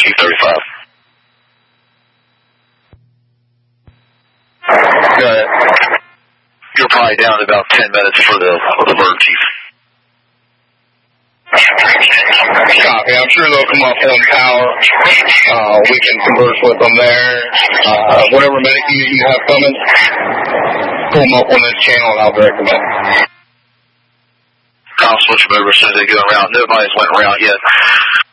Q35. Go ahead. You're probably down in about 10 minutes for the emergency. Copy. I'm sure they'll come off on power. We can converse with them there. Whatever medic unit you have coming, pull them up on this channel and I'll direct them in. I'll switch them over as soon as they get around. Nobody's went around yet.